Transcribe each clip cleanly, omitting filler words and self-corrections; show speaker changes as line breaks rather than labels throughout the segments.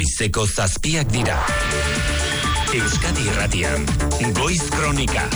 Goizeko 7 dira. Euskadi Irratian, Goiz Kronika.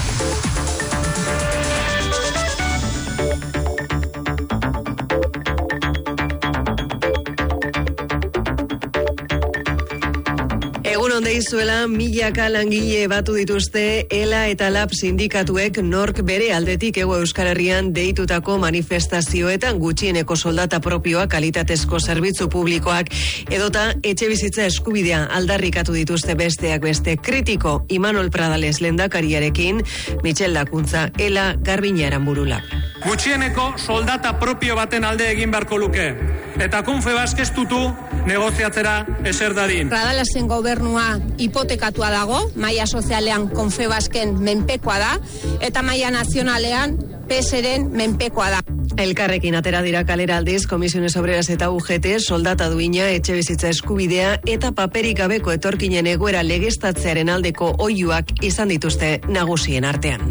Egun on deizuela, milaka langile batu dituzte ELA eta LAB sindikatuek nork bere aldetik Hego Euskal Herrian deitutako manifestazioetan gutxieneko soldata propioa, kalitatezko zerbitzu publikoak edota etxebizitza eskubidea aldarrikatu dituzte besteak beste. Kritiko Imanol Pradales lehendakariarekin, Michel Lakuntza, ELA Garbina Aranburula.
Gutxieneko soldata propio baten alde egin beharko luke, eta Confebask ez dutu negoziatzera eser dadin.
Pradalesen gobernua hipotekatua dago, maila sozialean Confebasken menpekoa da, eta maila nazionalean PSren menpekoa da.
Elkarrekin atera dira kalera aldiz, Komisiones Obreras eta UGT, soldata duina, etxebizitza eskubidea eta paperik gabeko etorkinen egoera legeztatzearen aldeko oihuak izan dituzte nagusien artean.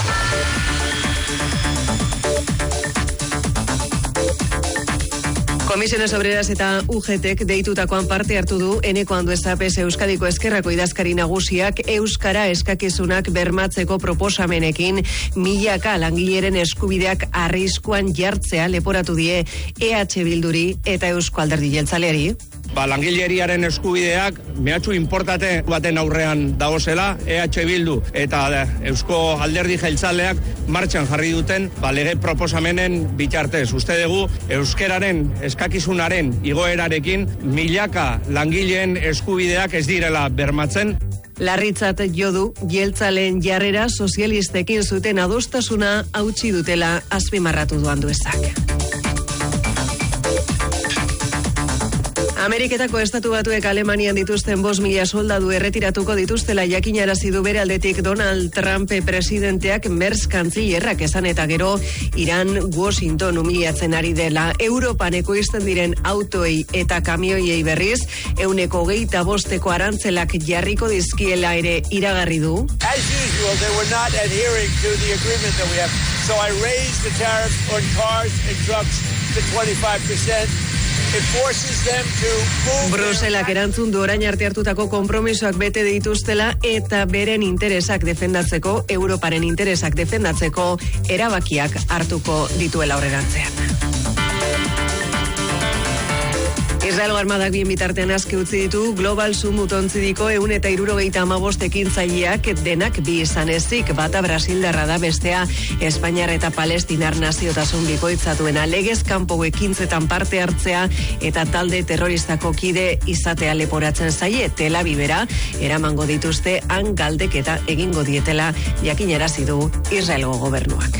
Komisiones Obreras eta UGTek deitutakoan parte hartu du Eneko Anduezapez Euskadiko Ezkerrako idazkari nagusiak euskara eskakizunak bermatzeko proposamenekin milaka langileren eskubideak arriskuan jartzea leporatu die EH Bilduri eta Eusko Alderdi Jeltzaleari.
Langileriaren eskubideak mehatxu inportate baten aurrean dagozela, EH Bildu eta Eusko Alderdi Jeltzaleak martxan jarri duten lege proposamenen bitartez. Uste dugu euskeraren eskakizunaren igoerarekin milaka langileen eskubideak ez direla bermatzen.
Larritzat jo du jeltzaleen jarrera sozialistekin zuten adostasuna hautsi dutela azpimarratu du Anduezak. Ameriketako Estatu Batuek Alemanian dituzten 5.000 soldadu erretiratuko dituztela jakinarazi du bere aldetik Donald Trump presidenteak Merz kantzilerrak esan eta gero Iran Washington humiliatzen ari dela. Europan ekoizten diren autoei eta kamioiei berriz 125% arantzelak jarriko dizkiela ere iragarri du.
As usual, they were not adhering to the agreement that we have. So I raised the tariffs on cars and trucks to 25%.
Bruselak erantzun du orain arte hartutako konpromisoak bete dituztela eta beren interesak defendatzeko, Europaren interesak defendatzeko erabakiak hartuko dituela aurrerantzean. Israelgo armadak bien bitartean aske utzi ditu Global Summit ontzidiko 175 ekintzaileak denak bi izan ezik, bata brasildarra da, bestea Espainiar eta Palestinar naziotasun bikoitzatuena. Legez kanpo ekintzetan parte hartzea eta talde terroristako kide izatea leporatzen zaie. Tel Avivera eramango dituzte han galdeketa egingo dietela jakinarazi du Israelgo gobernuak.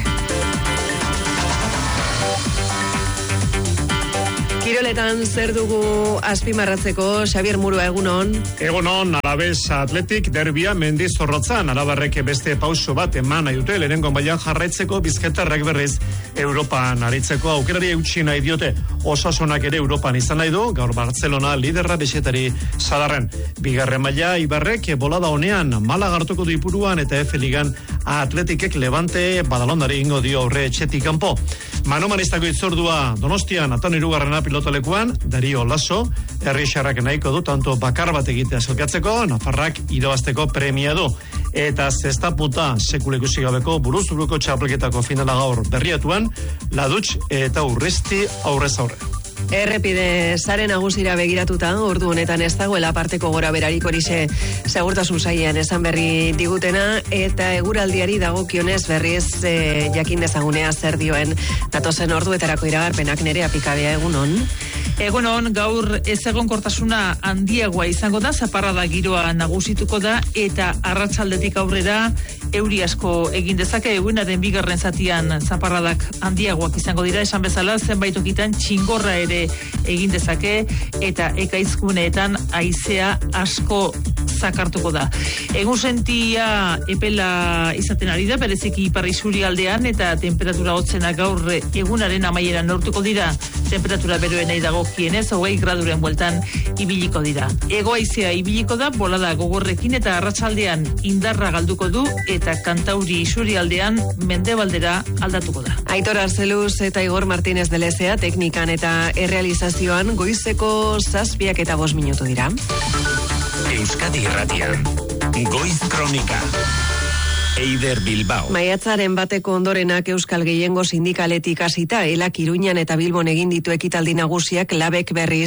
Kiroletan zer dugu azpimarratzeko, Xabier Murua, egunon?
Egunon, Alavés Athletic derbia Mendizorrotzan, arabarrek beste pauso bat eman nahi dute, lehenengo mailan jarraitzeko Bizkaitarrak berriz Europan aritzeko aukerari eutsi nahi diote. Osasunak ere Europan izan nahi du, gaur Barcelona liderra besetari sadarren. Bigarren maila Ibarrek bolada honean Malaga hartuko du Ipuruan eta F Ligan Athleticek Levante Badalondari ingo dio aurre etxetik kanpo. Manomanistako itzordua Donostian atan 3. pilotalekuan, Dario Lasso, herrixarrak nahiko du, tanto bakar bat egitea zelkatzeko, Nafarrak irabazteko premia du. Eta zestaputa sekulekusi gabeko buruz-buruko txapelketako finala gaur berriatuan, Ladutx eta Urresti aurrez aurre.
Errepide sare nagusira begiratuta, ordu honetan ez dagoela parteko gora berarik horixe segurtasun sailean esan berri digutena, eta eguraldiari dagokionez berriz jakin dezagunea zer dioen datozen orduetarako iragarpenak. Nerea Pikabea, egunon.
Egunon, gaur ezegonkortasuna handiagoa izango da, zaparrada giroa nagusituko da, eta arratsaldetik aurrera euri asko egin dezake. Egunaren bigarren zatian zaparradak handiagoak izango dira, esan bezala zenbait tokitan txingorra ere egin dezake, eta ekaizkuneetan haizea asko zakartuko da. Egun sentia epela izaten ari da, bereziki ipar isurialdean, eta temperatura hotzenak gaur egunaren amaieran neurtuko dira. Temperatura beroenei dagokienez 20 graduren bueltan ibiliko dira. Hegohaizea ibiliko da, bolada gogorrekin eta arratsaldean indarra galduko du, eta kantauri isurialdean mendebaldera aldatuko da.
Aitor Arzeluz eta Igor Martínez de Lezea teknikan eta errealizazioan goizeko 7:05 minutu dira.
Euskadi Irratian, Goiz Kronika. Eider Bilbao.
Maiatzaren bateko ondorenak Euskal Gehiengo sindikaletik hasita, Elak Iruñan eta Bilbon egin ditu ekitaldi nagusiak Labek berriz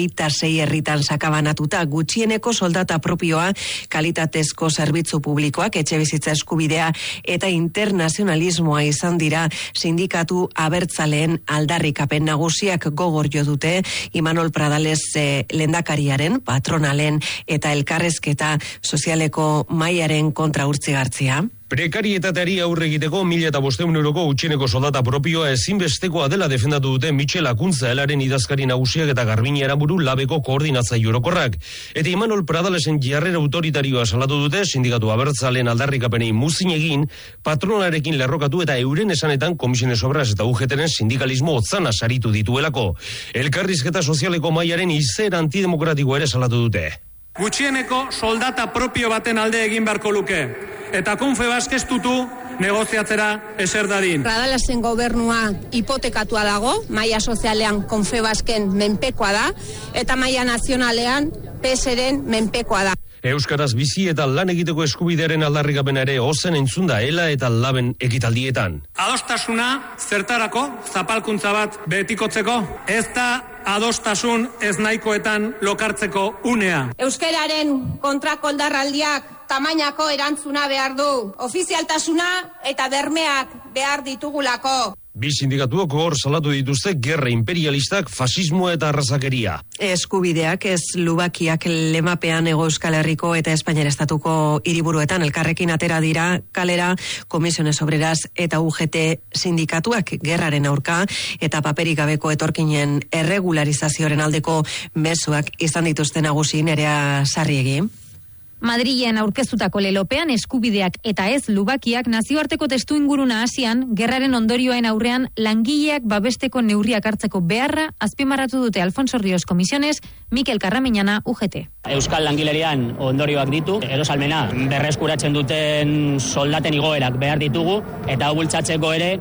26 herritan sakabanatuta, gutxieneko soldata propioa, kalitatezko zerbitzu publikoak, etxebizitza eskubidea eta internazionalismoa izan dira sindikatu abertzaleen aldarrikapen nagusiak. Gogor jo dute Imanol Pradales lehendakariaren, patronalen eta elkarrezketa sozialeko mailaren kontra urtzigartzia.
Prekarietateari aurre egiteko 1.500 euroko gutxieneko soldata propioa ezinbestekoa dela defendatu dute Michel Akuntza Elaren idazkari nagusiak eta Garbini Aramburu Labeko koordinatzaile orokorrak. Eta Imanol Pradalesen jarrera autoritarioa salatu dute sindikatu abertzalen aldarrikapenei muzin egin, patronarekin lerrokatu eta euren esanetan Komisiones Obras eta UGTren sindikalismo hotzana saritu dituelako. Elkarrizketa sozialeko mailaren izer antidemokratikoa ere salatu dute.
Gutxieneko soldata propio baten alde egin beharko luke. Eta Confebask ez dutu negoziatzera eser dadin.
Pradalesen gobernua hipotekatua dago, maila sozialean Confebasken menpekoa da, eta maila nazionalean PSren menpekoa da.
Euskaraz bizi eta lan egiteko eskubidearen aldarrikapena ere ozen entzunda Ela eta Laben ekitaldietan.
Adostasuna zertarako zapalkuntza bat betikotzeko, ez da adostasun ez nahikoetan lokartzeko unea.
Euskararen kontrako oldarraldiak tamainako erantzuna behar du, ofizialtasuna eta bermeak behar ditugulako.
Bi sindikatuak hor salatu dituzte gerra imperialistak, fasismoa eta arrazakeria.
Eskubideak ez lubakiak lemapean Hego Euskal Herriko eta Espainiar estatuko hiriburuetan elkarrekin atera dira kalera Komisiones Obreras eta UGT sindikatuak gerraren aurka eta paperik gabeko etorkinen erregularizazioaren aldeko mezuak izan dituzten nagusi. Nerea Sarriegi.
Madrilen aurkeztutako lelopean eskubideak eta ez lubakiak nazioarteko testu inguruna hasian, gerraren ondorioen aurrean langileak babesteko neurriak hartzeko beharra azpimarratu dute Alfonso Ríos Comisiones, Mikel Carramiñana UGT.
Euskal langilerian ondorioak ditu, erosalmena berreskuratzen duten soldaten igoerak behar ditugu, eta hau bultzatzeko ere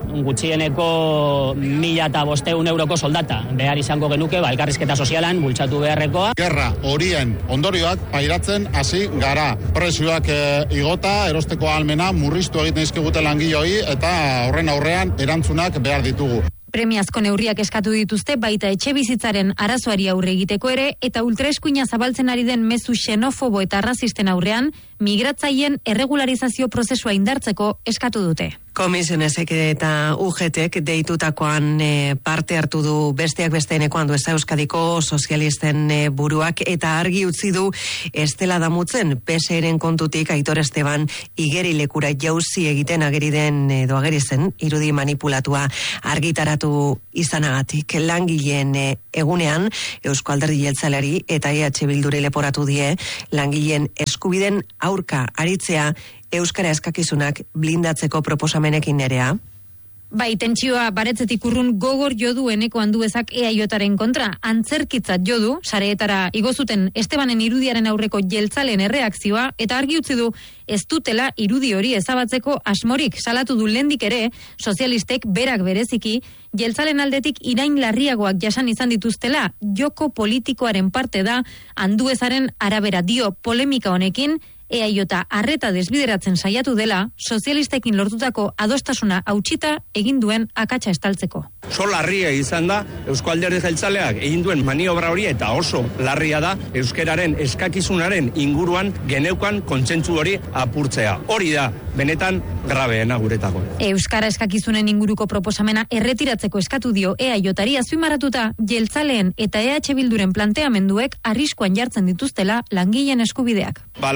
gutxieneko 1.500 euroko soldata behar izango genuke, elkarrizketa sozialan bultzatu beharrekoa.
Gerra horien ondorioak pairatzen hasi gara. Prezioak igota, erosteko ahalmena murriztu egiten dizkigute langileoi eta horren aurrean erantzunak behar ditugu.
Premiazko neurriak eskatu dituzte baita etxebizitzaren arazoari aurre egiteko ere eta ultraeskuina zabaltzen ari den mezu xenofobo eta arrazisten aurrean migratzaileen erregularizazio prozesua indartzeko eskatu dute.
Komisionesek eta UGTek deitutakoan parte hartu du besteak besteenekoan du Euskadiko sozialisten buruak eta argi utzi du estela damutzen PSren kontutik Aitor Esteban igerilekura jauzi egiten ageri den edo ageri zen irudi manipulatua argitaratu izanagatik. Langileen egunean Eusko Alderdi Jeltzaleari eta EH Bilduri leporatu die langileen eskubiden aurka aritzea euskara eskakizunak blindatzeko proposamenekin. Nerea.
Bai, tentsioa baretzetik urrun gogor jodu eneko handuezak EAJaren kontra, antzerkitzat jodu, sareetara igozuten Estebanen irudiaren aurreko jeltzaleen erreakzioa, eta argi utzi du ez dutela irudi hori ezabatzeko asmorik. Salatu du lehendik ere, sozialistek berak bereziki, jeltzalen aldetik irain larriagoak jasan izan dituztela, joko politikoaren parte da, handuezaren arabera dio polemika honekin, EAJ arreta desbideratzen saiatu dela, sozialistekin lortutako adostasuna hautsita egin duen akatsa estaltzeko.
Oso larria izan da, Eusko Alderdi Jeltzaleak egin duen maniobra hori eta oso larria da euskararen eskakizunaren inguruan geneukan kontsentsu hori apurtzea. Hori da, benetan grabeena guretako.
Euskara eskakizunen inguruko proposamena erretiratzeko eskatu dio EAJari azpimarratuta jeltzaleen eta EH Bilduren planteamenduek arriskuan jartzen dituztela langileen eskubideak.
Langileari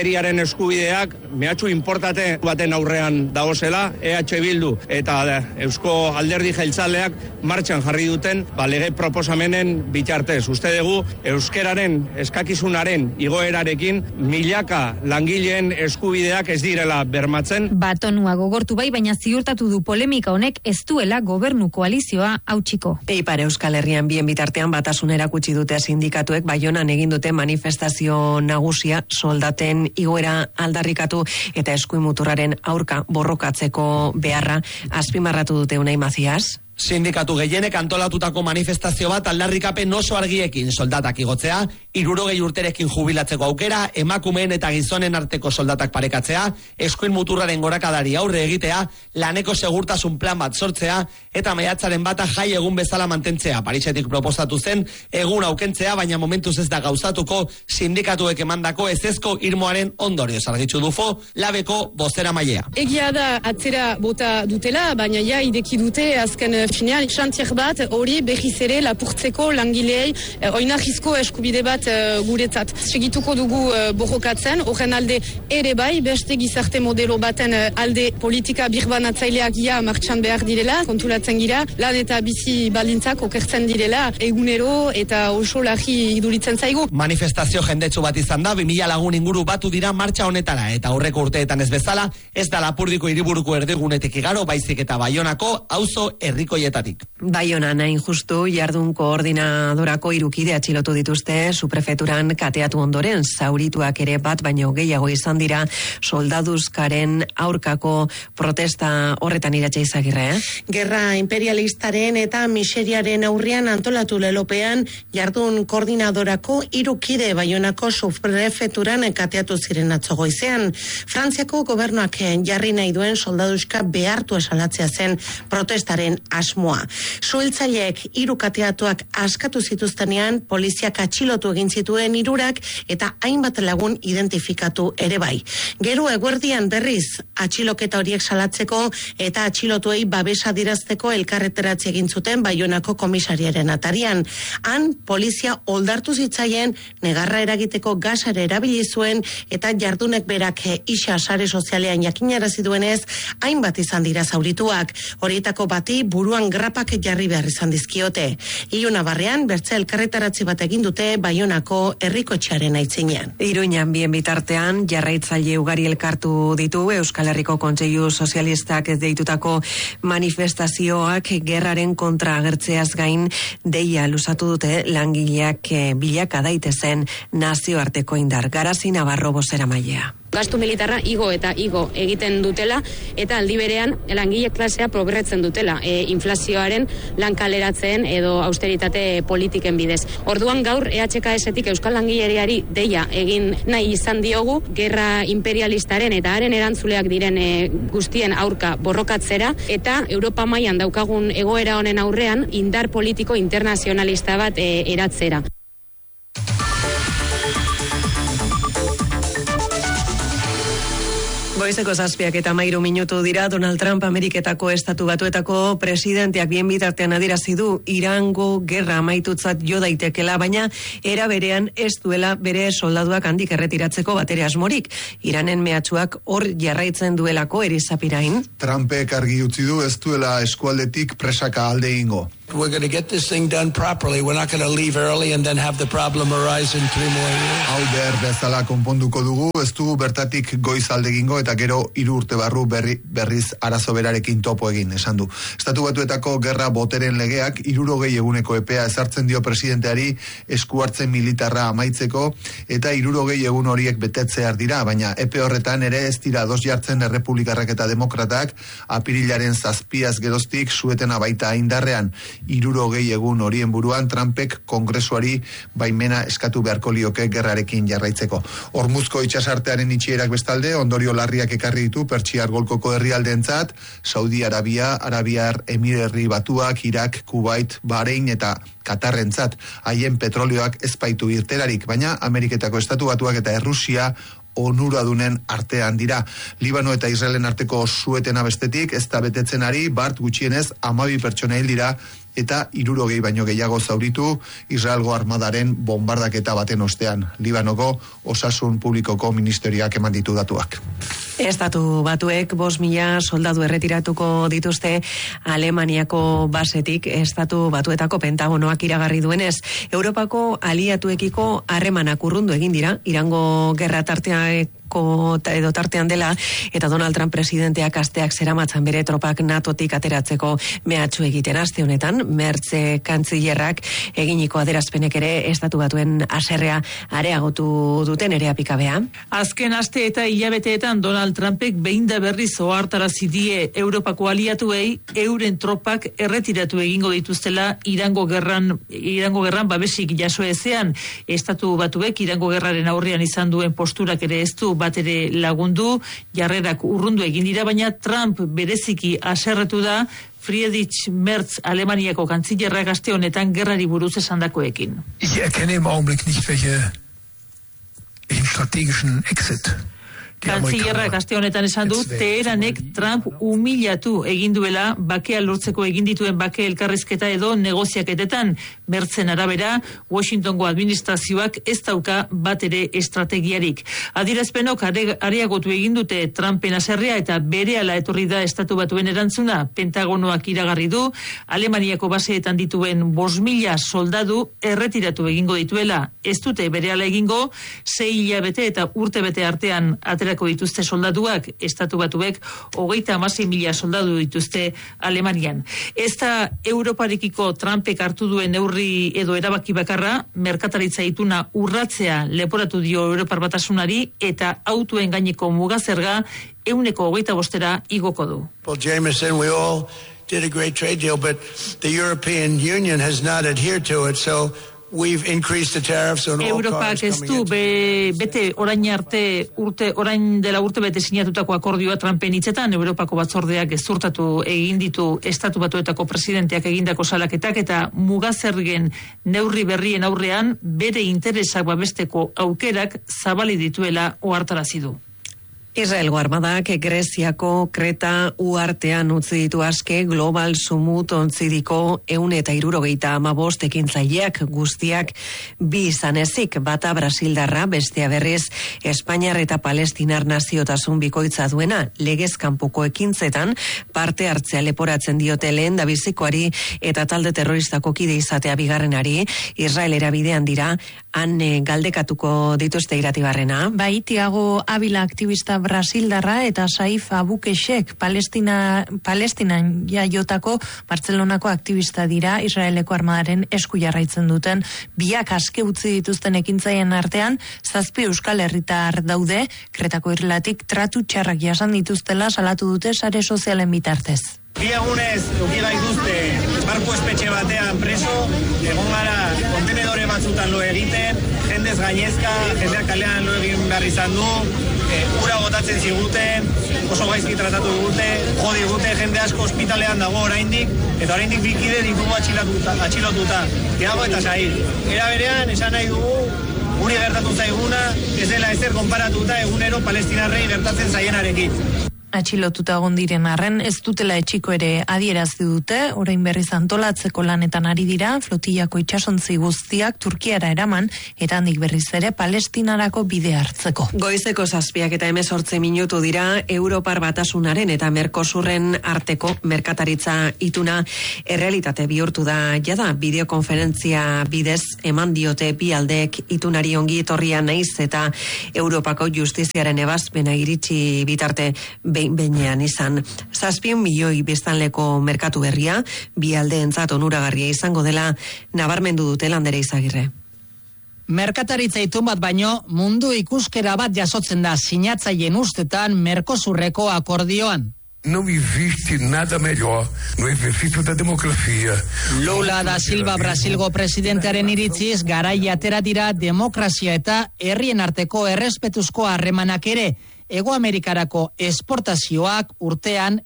herriaren eskubideak mehatxu inportate baten aurrean dagozela, EH Bildu eta Eusko Alderdi Jeltzaleak martxan jarri duten lege proposamenen bitartez. Uste dugu euskeraren eskakizunaren igoerarekin milaka langileen eskubideak ez direla bermatzen.
Batonua gogortu bai, baina ziurtatu du polemika honek ez duela gobernu koalizioa hautsiko.
Ipar Euskal Herrian bien bitartean batasun erakutsi dute sindikatuek Baionan egin dute manifestazio nagusia soldaten igoera aldarrikatu eta eskuin muturraren aurka borrokatzeko beharra azpimarratu dute Unai Macias.
Sindikatu gehienek antolatutako manifestazio bat aldarrikapen oso argiekin soldatak igotzea, 60 urterekin jubilatzeko aukera, emakumeen eta gizonen arteko soldatak parekatzea, eskuin muturraren gorakadari aurre egitea, laneko segurtasun plan bat sortzea, eta maiatzaren bata jai egun bezala mantentzea. Parisetik proposatu zen egun aukentzea, baina momentuz ez da gauzatuko sindikatuek emandako ezezko irmoaren ondorioz argitzu dufo, labeko bozera mailea.
Egia da atzera bota dutela, baina ja ideki dute azken finean, xantier bat hori behiz ere lapurtzeko langileei oinarrizko eskubide bat guretzat. Segituko dugu borrokatzen, horren alde ere bai, beste gizarte modelo baten alde politika birbanatzaileak ja martxan behar direla, konturatzen gira, lan eta bizi baldintzak okertzen direla, egunero eta oso lagi iduritzen zaigu.
Manifestazio jendetsu bat izan da, 2000 lagun inguru batu dira martxa honetara, eta aurreko urteetan ez bezala, ez da Lapurdiko hiriburuko erdigunetik igaro, baizik eta Baionako auzo herriko
Baiona nain justu jardun koordinadorako 3 kide atxilotu dituzte suprefeturan kateatu ondoren, zaurituak ere bat baino gehiago izan dira soldaduzkaren aurkako protesta horretan Iratxe Izagirre.
Gerra imperialistaren eta miseriaren aurrean antolatu lelopean jardun koordinadorako 3 kide Baionako suprefeturan kateatu ziren atzo goizean. Frantziako gobernuak jarri nahi duen soldaduzka behartu esalatzea zen protestaren asmoa. Suhiltzaileek 3 kateatuak askatu zituztenean, poliziak atxilotu egin zituen 3 eta hainbat lagun identifikatu ere bai. Gero eguerdian berriz atxiloketa horiek salatzeko eta atxilotuei babesa dirazteko elkarreteratze egin zuten Baionako komisariaren atarian. Han polizia oldartu zitzaien, negarra eragiteko gasare erabili zuen eta jardunek berak isa sare sozialean jakinarazi duenez, hainbat izan dira zaurituak. Horietako bati buruan grapak jarri behar izan dizkiote. Iluna barrean, bertze elkarretaratzi bat egin dute Baionako herrikotxearen aitzinean.
Iruñan bien bitartean, jarraitzaile ugari elkartu ditu Euskal Herriko Kontseilu Sozialistak deitutako manifestazioak gerraren kontra agertzeaz gain deia luzatu dute langileak bilaka daitezen nazioarteko indar. Garazi Navarro bozeramailea.
Gastu militarra igo eta igo egiten dutela eta aldi berean langile klasea progretzen dutela inflazioaren lankaleratzen edo austeritate politiken bidez. Orduan gaur EHKS-etik Euskal Langileriari deia egin nahi izan diogu gerra imperialistaren eta haren erantzuleak diren guztien aurka borrokatzera eta Europa mailan daukagun egoera honen aurrean indar politiko internazionalista bat eratzera.
Goizeko 7:13 minutu dira. Donald Trump Ameriketako Estatu Batuetako presidenteak bien bitartean adierazi du Irango gerra amaitutzat jo daitekela, baina era berean ez duela bere soldaduak handik erretiratzeko batere asmorik. Iranen mehatxuak hor jarraitzen duelako erizapirain.
Trumpek argi utzi du ez duela eskualdetik presaka alde egingo.
We're going to get this thing done properly. We're not going to leave early and then have the problem arise in 3 more years.
Hau bezala konponduko dugu, ez dugu bertatik goiz alde egingo eta gero 3 urte barru berriz arazo berarekin topo egin, esan du. Estatu Batuetako gerra boteren legeak 60 eguneko epea ezartzen dio presidenteari esku hartzen militarra amaitzeko eta 60 egun horiek betetzear dira, baina epe horretan ere ez dira ados jartzen errepublikarrak eta demokratak apirilaren 7 geroztik suetena baita indarrean. 60 egun horien buruan Trumpek Kongresuari baimena eskatu beharko lioke gerrarekin jarraitzeko. Hormuzko itsasartearen itxierak bestalde ondorio larriak ekarri ditu Pertsiar golkoko herrialdeentzat, Saudi Arabia, Arabiar Emirerri Batuak, Irak, Kuwait, Bahrein eta Katarrentzat. Haien petrolioak ez baitu irterarik, baina Ameriketako Estatu Batuak eta Errusia onuradunen artean dira. Libano eta Israelen arteko suetena bestetik ez da betetzen ari, bart gutxienez 12 pertsona hil dira eta 60 baino gehiago zauritu Israelgo armadaren bombardaketa baten ostean. Libanoko osasun publikoko ministerioak eman ditu datuak.
Estatu Batuek 5.000 soldadu erretiratuko dituzte Alemaniako basetik. Estatu Batuetako Pentagonoak iragarri duenez, Europako aliatuekiko harremanak urrundu egin dira, Irango gerra tartean dela, eta Donald Trump presidenteak asteak zeramatzan bere tropak NATOtik ateratzeko mehatxu egiten. Aste honetan, Merz kantzillerrak eginiko adierazpenek ere Estatu Batuen haserrea areagotu duten ere apikabea.
Azken aste eta hilabeteetan Donald Trumpek behin da berriz ohartarazi die Europako aliatuei euren tropak erretiratu egingo dituztela Irango gerran babesik jaso ezean. Estatu Batuek Irango gerraren aurrean izan duen posturak ere ez du bat ere lagundu, jarrerak urrundu egin dira, baina Trump bereziki haserretu da Friedrich Merz Alemaniako kantzillerrak aste honetan gerrari buruz esandakoekin.
Ich erkenne im Augenblick nicht welchen strategischen Exit.
Kantzillerrak aste honetan esan du, Teheranek Trump humilatu egin duela bakea lortzeko egin dituen bake elkarrizketa edo negoziaketetan. Mertzen arabera, Washingtongo administrazioak ez dauka bat ere estrategiarik. Adierazpenok areagotu egin dute Trumpen haserrea eta berehala etorri da Estatu Batuen erantzuna. Pentagonoak iragarri du, Alemaniako baseetan dituen 5.000 soldadu erretiratu egingo dituela. Ez dute berehala egingo, 6 hilabete eta urtebete artean aterako dituzte soldaduak. Estatu Batuek 36.000 soldadu dituzte Alemanian. Ez da Europarekiko Trumpek hartu duen neurri edo erabaki bakarra, merkataritza ituna urratzea leporatu dio Europar Batasunari eta autoen gaineko mugazerga 125% igoko du.
Paul Jameson, we all did a great trade deal, but the European Union has not adhered to it, so we've increased the tariffs on all cars
Europak ez du bete orain dela urte bete sinatutako akordioa Trumpen hitzetan. Europako batzordeak gezurtatu egin ditu Estatu Batuetako presidenteak egindako salaketak eta mugazergen neurri berrien aurrean bere interesak babesteko aukerak zabali dituela ohartarazi du.
Israelgo armadak Greziako Kreta uhartean utzi ditu aske Global Sumut ontzidiko 175 ekintzaileak guztiak bi izan ezik, bata Brasildarra, bestea berriz Espainiar eta Palestinar naziotasun bikoitza duena. Legez kanpoko ekintzetan parte hartzea leporatzen diote lehendabizikoari eta talde terroristako kide izatea bigarrenari. Israelera bidean dira, han galdekatuko dituzte iratibarrena.
Bai, Tiago Avila aktivista Brasildarra eta Saif Abukeshek Palestinan jaiotako Bartzelonako aktivista dira. Israeleko armadaren esku jarraitzen duten biak aske utzi dituzten ekintzaien artean 7 euskal herritar daude. Kretako irlatik tratu txarrak jasan dituztela salatu dute sare sozialen bitartez.
Bi egunez ukigai duzte barko espetxe batean preso, egon gara kontenedore batzutan lo egiten, jendez gainezka, jendeak kalean lo egin behar izan du, ura botatzen ziguten, oso gaizki tratatu dugute, jo digute, jende asko ospitalean dago oraindik, eta oraindik bikide ditugu atxilotuta. Tiago eta Said. Era berean, esan nahi dugu, guri gertatu zaiguna, ez dela ezer konparatuta egunero palestinarrei gertatzen zaienarekin.
Atxilotuta egon diren arren, ez dutela etxiko ere adierazi dute, orain berriz antolatzeko lanetan ari dira, flotillako itsasontzi guztiak Turkiara eraman, eta handik berriz ere Palestinarako bide hartzeko.
Goizeko 7:18 minutu dira, Europar Batasunaren eta Mercosurren arteko merkataritza ituna errealitate bihurtu da jada. Bideokonferentzia bidez eman diote bi aldeek itunari ongi etorria naiz eta Europako justiziaren ebazpena iritsi bitarte behinean izan. 7 milioi biztanleko merkatu berria, bi aldeentzat onuragarria izango dela nabarmendu dute Landere Izagirre.
Merkataritza itun bat baino mundu ikuskera bat jasotzen da sinatzaileen ustetan Mercosurreko akordioan.
Não existe nada melhor no exercício da democracia.
Lula da Silva Brasilgo presidentearen iritziz garai atera dira demokrazia eta herrien arteko errespetuzko harremanak ere. Hego Amerikarako esportazioak urtean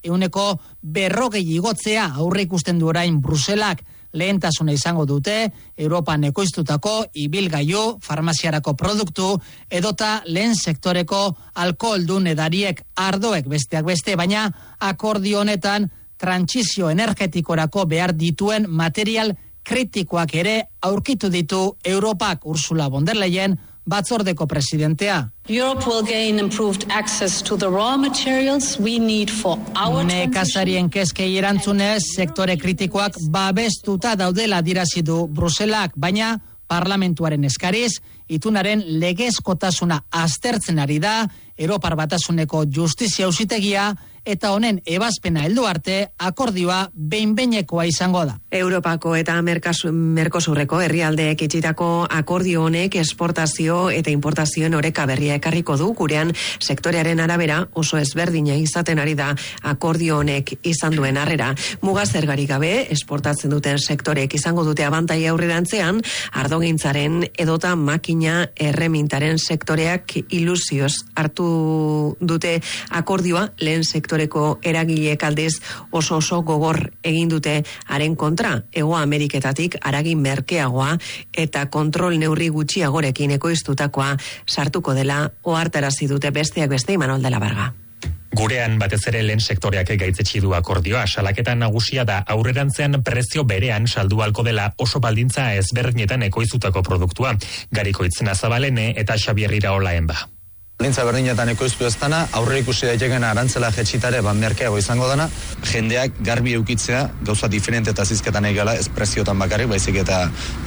140 igotzea aurre ikusten du orain Bruselak. Lehentasuna izango dute Europan ekoiztutako ibilgailu, farmaziarako produktu edota lehen sektoreko alkoholdun edariek ardoek besteak beste, baina akordio honetan trantsizio energetikorako behar dituen material kritikoak ere aurkitu ditu Europak. Ursula von der Leyen batzordeko presidentea.
Europe will gain improved access to the raw materials we need for our
nekazarien kezkei erantzunez, sektore kritikoak babestuta daudela dirazi du Bruselak, baina parlamentuaren eskariz, itunaren legezkotasuna aztertzen ari da, Europar Batasuneko Justizia Auzitegia eta honen ebazpena heldu arte akordioa behin-behinekoa izango da.
Europako eta Mercosurreko herrialdeek itxitako akordio honek esportazio eta importazioen oreka berria ekarriko du, gurean sektorearen arabera oso ezberdina izaten ari da akordio honek izan duen harrera. Muga zergarik gabe esportatzen duten sektorek izango dute abantaila aurrerantzean, ardogintzaren edota makina erremintaren sektoreak ilusioz hartu dute akordioa, lehen sektoreko eragileek aldiz oso gogor egin dute haren kontra, Hego Ameriketatik haragi merkeagoa eta kontrol neurri gutxiagorekin ekoiztutakoa sartuko dela ohartarazi dute besteak beste Imanol de la Varga.
Gurean batez ere lehen sektoreak gaitzetsi du akordioa. Salaketan nagusia da aurrerantzean prezio berean saldu halko dela oso baldintza ezberdinetan ekoiztutako produktua. Garikoitz Nazabalene eta Xabier Iraolaen ba.
Baldintza berdinetan ekoiztu ez dana, aurre ikusi daiteken arantzela jetxitare merkeago izango dana, jendeak garbi eukitzea, gauza diferente eta zizketan egala, ez preziotan bakarrik, baizik eta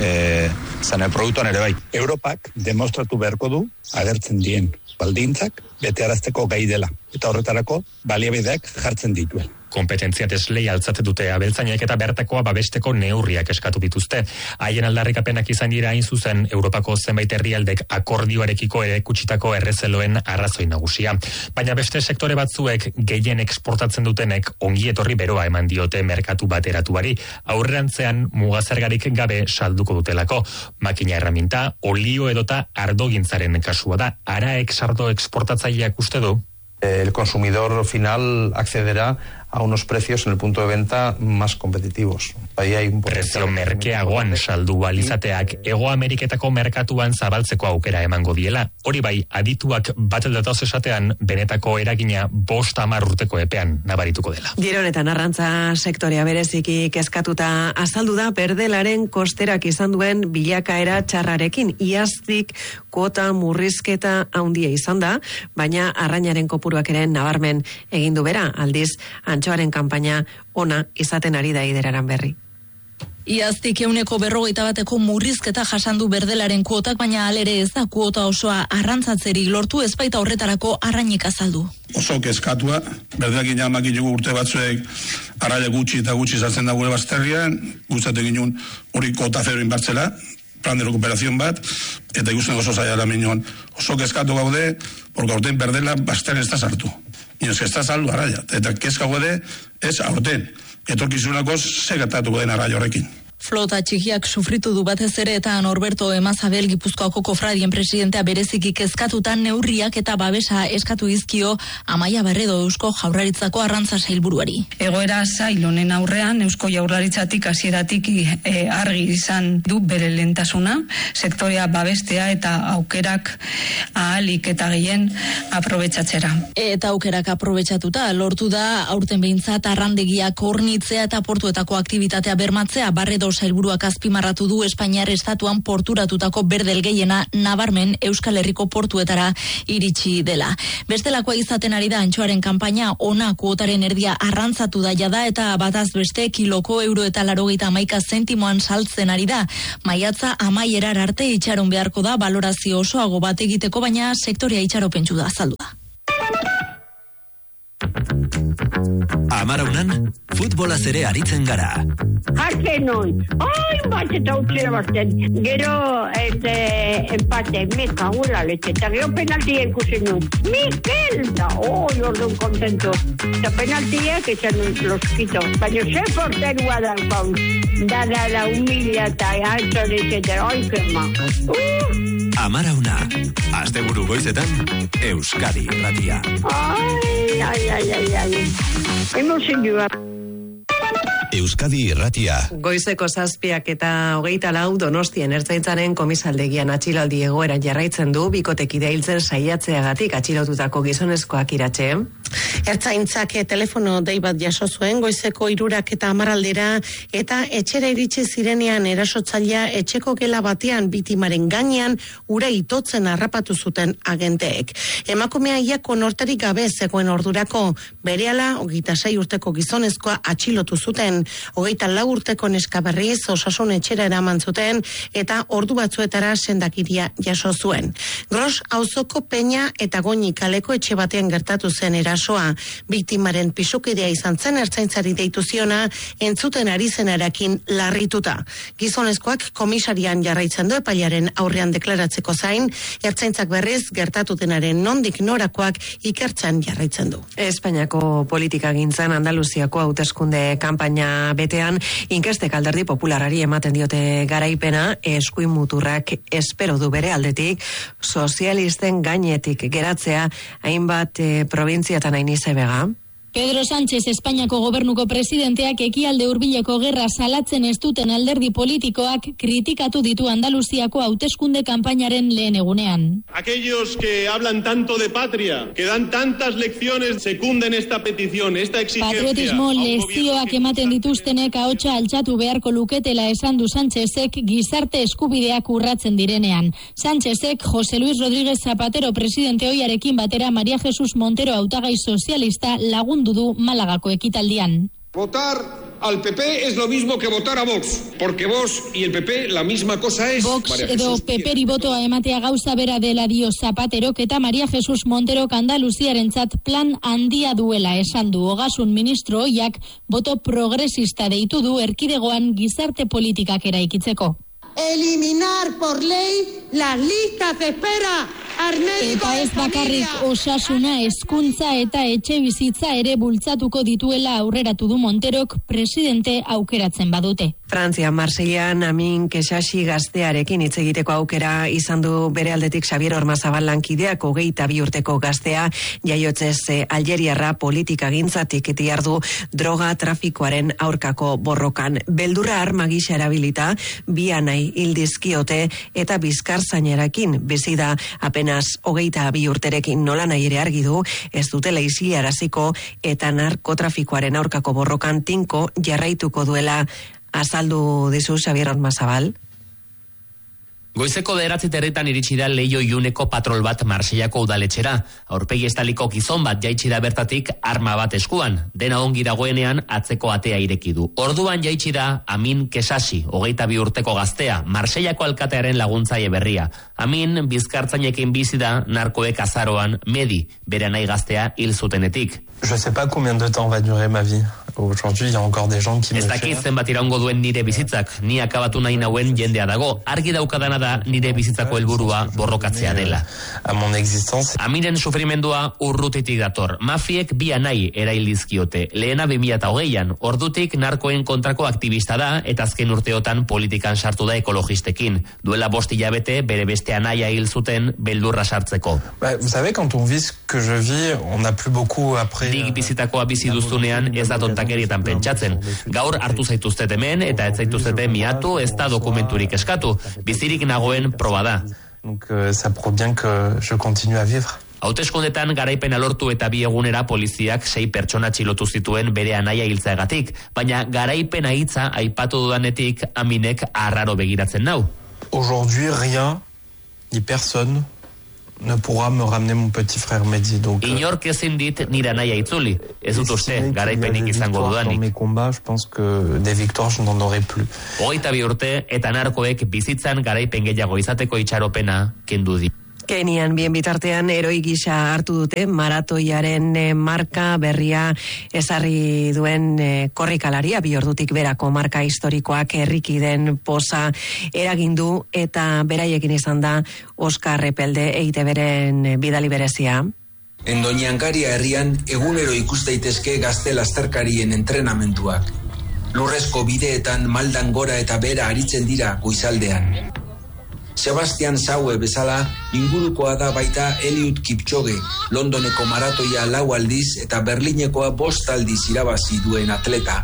zane produktuan ere bai.
Europak demostratu beharko du, agertzen dien baldintzak, betearazteko gai dela, eta horretarako baliabideak jartzen dituen.
Kompetentzia desleialtzat dute abeltzainak eta bertakoa babesteko neurriak eskatu dituzte. Haien aldarrikapenak izan dira hain zuzen Europako zenbait herrialdek akordioarekiko erakutsitako errezeloen arrazoi nagusia. Baina beste sektore batzuek gehien exportatzen dutenek ongi etorri beroa eman diote merkatu bateratuari. Aurrerantzean mugazergarik gabe salduko dutelako. Makina erraminta, olio edota ardogintzaren kasua da. Araek sardo exportatzaileak uste du.
El consumidor final accederá a unos precios en el punto de venta más competitivos. Ahí hay un
prezio merkeagoan saldu alizateak Hego Ameriketako merkatuan zabaltzeko aukera emango diela. Hori bai, adituak bat datoz esatean benetako eragina 5-10 urteko epean nabarituko dela.
Giro honetan arrantza sektorea bereziki kezkatuta azaldu da perdelaren kosterak izan duen bilakaera txarrarekin. Iaztik kuota murrizketa handia izan da, baina arrainaren kopuruak ere nabarmen egin du bera, aldiz antxoaren kanpaina ona izaten ari da Ideraran berri.
Iaztik 150% murrizketa jasandu berdelaren kuotak, baina alere ez da kuota osoa arrantzatzerik lortu, ez baita horretarako arrainik azaldu.
Oso kezkatua, berdeakin jamakin jugu urte batzuek arraile gutxi eta gutxi zatzen da gure bazterrian, guztatek ginun hori kota zero inbartzela, plan de recuperación bat, eta ikusten oso zaila minioan. Oso kezkatu gaude, porque aurten berdela bazter ez da sartu. Inoz, ez da saldu arraia, eta kezka gaude ez aurten. Etorkizunako segatatuko den arraio horrekin.
Flota txikiak sufritu du batez ere eta Norberto Emazabel Gipuzkoako kofradien presidentea bereziki kezkatutan neurriak eta babesa eskatu dizkio Amaia Barredo Eusko Jaurlaritzako arrantza sailburuari.
Egoera zail honen aurrean Eusko Jaurlaritzatik hasieratik argi izan du bere lehentasuna, sektorea babestea eta aukerak ahalik eta gehien aprobetxatzera.
Eta aukerak aprobetxatuta lortu da aurten behintzat arrandegiak hornitzea eta portuetako aktibitatea bermatzea. Barredo sailburuak azpimarratu du Espainiar estatuan porturatutako berdel gehiena nabarmen Euskal Herriko portuetara iritsi dela. Bestelakoa izaten ari da antxoaren kanpaina, ona kuotaren erdia arrantzatu da jada eta bataz beste kiloko €1,81 zentimoan saltzen ari da. Maiatza amaierar arte itxaron beharko da balorazio osoago bat egiteko, baina sektorea itxaropentsu da azaldu da.
Amaraunan, futbolaz ere aritzen gara.
Hartzen noiz, bat eta utzera bazten. Gero, empate, meka, gula leche, eta gero penaltia ikusen noiz. Mikel, da, orduan kontento. Eta penaltiak esan noiz loskito. Baina ze porterua da, da, humila eta altxorik eta, que mako.
Amarauna, asteburu goizetan, Euskadi Irratia.
Ai. Emozioa.
Euskadi Irratia.
Goizeko 7 eta 24 Donostien Ertzaintzaren komisaldegian atxilaldi egoeran jarraitzen du bikotekidea hiltzen saiatzeagatik atxilotutako gizonezkoak iratxe.
Ertzaintzak telefono dei bat jaso zuen goizeko 3:10 eta etxera iritsi zirenean erasotzailea etxeko gela batean bitimaren gainean ura itotzen harrapatu zuten agenteek. Emakumea ia konorterik gabe zegoen ordurako, berehala 26 urteko gizonezkoa atxilotu zuten, 24 urteko neska berriz osasun etxera eraman zuten eta ordu batzuetara sendakiria jaso zuen. Gros auzoko Peña eta Goñi kaleko etxe batean gertatu zen erasoa. Biktimaren pisukidea izan zen ertzaintzari deitu ziona, entzuten ari zenarakin larrituta. Gizonezkoak komisarian jarraitzen du epailaren aurrean deklaratzeko zain, ertzaintzak berriz gertatu denaren nondik norakoak ikertzen jarraitzen du.
Espainiako politikagintzan Andaluziako hauteskunde kanpaina betean inkestek Alderdi Popularrari ematen diote garaipena, eskuin muturrak espero du bere aldetik sozialisten gainetik geratzea hainbat probintziatan hain izebega.
Pedro Sánchez Espainiako gobernuko presidenteak ekialde hurbileko gerra salatzen ez duten alderdi politikoak kritikatu ditu Andaluziako hauteskunde kanpainaren lehen egunean.
Aquellos que hablan tanto de patria, que dan tantas lecciones, secunden esta petición, esta exigencia.
Patriotismo lezioak ematen dituztenek ahotsa altxatu beharko luketela esan du Sánchezek gizarte eskubideak urratzen direnean. Sánchezek José Luis Rodríguez Zapatero presidente ohiarekin batera María Jesús Montero hautagai sozialista lagun du Malagako ekitaldian.
Votar al PP es lo mismo que votar a Vox, porque Vox y el PP la misma cosa es.
Vox edo PP-ri botoa ematea gauza bera dela dio Zapaterok eta María Jesús Montero Andaluziarentzat plan handia duela esan du. Ogasun ministro ohiak boto progresista deitu du erkidegoan gizarte politikak eraikitzeko.
Eliminar por ley las listas de espera.
Eta ez bakarrik osasuna, hezkuntza eta etxe bizitza ere bultzatuko dituela aurreratu du Monterok presidente aukeratzen badute.
Frantzia, Marseillan, Amin Kexaxi gaztearekin hitz egiteko aukera izan du bere aldetik Xabier Ormazabal lankideak 22 urteko gaztea, jaiotzez Algeriarra politika gintzatik diardu droga trafikoaren aurkako borrokan. Beldurra arma gisa erabilita, bi anai hildizkiote eta bizkarzainerakin bizi da apenas 22 urterekin nola nahi ere argi du, ez dutela isilaraziko eta narkotrafikoaren aurkako borrokan tinko jarraituko duela. Azaldu dizu Xabier Ormazabal.
Goizeko 9:00 iritsi da Leio Iuneko patrol bat Marseillako udaletxera. Aurpegi estaliko gizon bat jaitsi da bertatik arma bat eskuan. Dena ongi dagoenean atzeko atea ireki du. Orduan jaitsi da Amin Kexaxi, 22 urteko gaztea, Marseillako alkatearen laguntzaile berria. Amin bizkartzainekin bizi da narkoek azaroan Medi, bere nahi gaztea hil zutenetik.
Je sais pas combien de temps va durer ma vie. Aujourd'hui, il y a encore des gens qui me
cherchent. Ez dakit zenbat iraungo duen nire bizitzak, ni akabatu nahi nauen jendea dago. Argi daukadana da nire bizitzako helburua borrokatzea dela.
A mon existence.
Amiren sufrimendua urrutitik dator. Mafiek bi anai erail dizkiote. Lehena 2020an, ordutik narkoen kontrako aktivista da eta azken urteotan politikan sartu da ekologistekin. Duela 5 hilabete bere beste anaia hil zuten beldurra sartzeko.
Vous savez, quand on vit ce que je vis, on n'a plus beaucoup après.
Nik bizitakoa bizi duzunean ez da tontakerietan pentsatzen. Gaur hartu zaituztet hemen eta ez zaituztete miatu, ez da dokumenturik eskatu. Bizirik nagoen proba da.
Donc ça prouve bien que je continue à vivre.
Hauteskundetan garaipena lortu eta bi egunera poliziak 6 pertsona atxilotu zituen bere anaia hiltzeagatik, baina garaipena hitza aipatu dudanetik Aminek arraro begiratzen nau.
Aujourd'hui rien ni personne ne pourra me ramener mon petit frère Mehdi. Donc
inork ezin dit nire anaia itzuli. Ez dut uste garaipenik izango dudanik.
Dans mes combats, je pense que des victoires je n'en aurai plus.
22 urte eta narkoek bizitzan garaipen gehiago izateko itxaropena kendu di.
Kenian bien bitartean eroi gisa hartu dute maratoiaren marka berria ezarri duen korrikalaria, 2 ordutik berako marka historikoak herrikiden poza eragindu eta beraiekin izan da Oskar Repelde EITBren bidali berezia.
Endoñankaria herrian egunero ikus daitezke gazte lasterkarien entrenamentuak. Lurrezko bideetan maldan gora eta bera aritzen dira goizaldean. Sebastian Saue bezala ingurukoa da baita Eliud Kipchoge, Londoneko maratoia 4 aldiz eta Berlinekoa 5 aldiz irabazi duen atleta.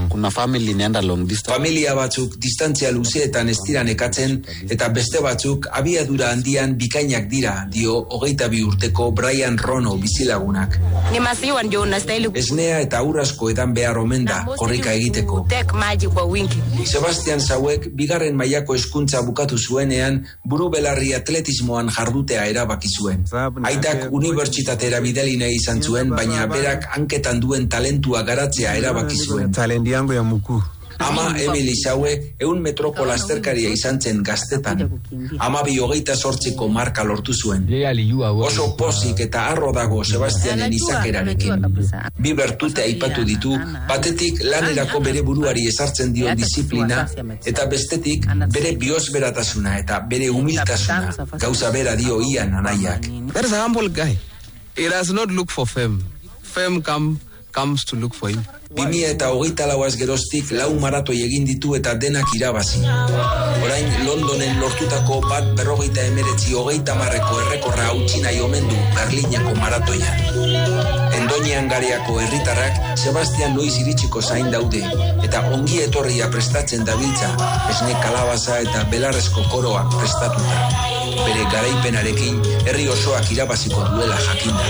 Familia batzuk distantzia luzeetan ez dira nekatzen eta beste batzuk abiadura handian bikainak dira, dio 22 urteko Brian Rono bizilagunak. Esnea eta urrasko edan behar omen da korrika egiteko. Sebastian Sauek bigarren mailako hezkuntza bukatu zuenean buru belarri atletismoan jardutea erabaki zuen. Aitak unibertsitatera bidali nahi izan zuen, baina berak hanketan duen talentua garatzea erabaki zuen. Ama Emily Saue 100 metroko lasterkaria izan zen gaztetan. 12:28ko marka lortu zuen. Oso pozik eta harro dago Sebastianen izakerarekin. Bi bertute aipatu ditu, batetik lanerako bere buruari ezartzen dio disiplina, eta bestetik bere biosberatasuna eta bere humiltasuna. Gauza bera dio Ian anaiak.
That is a humble guy. He does not look for fame. Fame comes to look for him.
2024 geroztik 4 maratoi egin ditu eta denak irabazi. Orain Londonen lortutako 1:49:30ko errekorra hautsi nahi omen du Berlineko maratoian. Endoñean Gariako herritarrak Sebastian noiz iritsiko zain daude eta ongi etorria prestatzen dabiltza, esne kalabaza eta belarrezko koroak prestatuta. Bere garaipenarekin herri osoak irabaziko duela jakinda.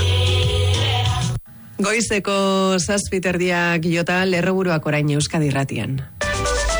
Goizeko 7:00 jota lerroburuak orain Euskadi Irratian.